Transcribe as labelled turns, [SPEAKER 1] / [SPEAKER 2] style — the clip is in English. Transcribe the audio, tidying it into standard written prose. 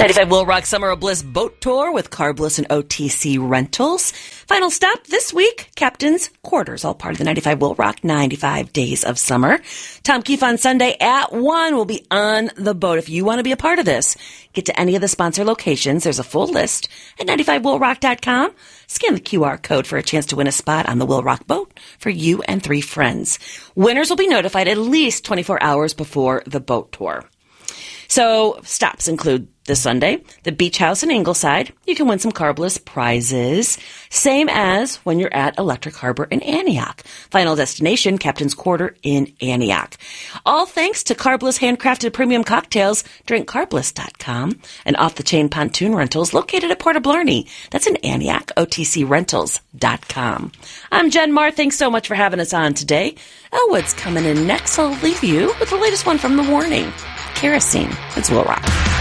[SPEAKER 1] 95 Will Rock Summer of Bliss Boat Tour with Carbliss and OTC Rentals. Final stop this week, Captain's Quarters, all part of the 95 Will Rock 95 Days of Summer. Tom Keefe on Sunday at 1 will be on the boat. If you want to be a part of this, get to any of the sponsor locations. There's a full list at 95willrock.com. Scan the QR code for a chance to win a spot on the Will Rock boat for you and 3 friends. Winners will be notified at least 24 hours before the boat tour. So stops include this Sunday, the Beach House in Ingleside. You can win some Carbliss prizes, same as when you're at Electric Harbor in Antioch. Final destination, Captain's Quarter in Antioch. All thanks to Carbliss handcrafted premium cocktails. Drink Carbliss.com and off-the-chain pontoon rentals located at Port of Blarney. That's in Antioch, OTCRentals.com. I'm Jen Marr. Thanks so much for having us on today. Elwood's coming in next. I'll leave you with the latest one from The Warning. Kerosene. It's Will Rock.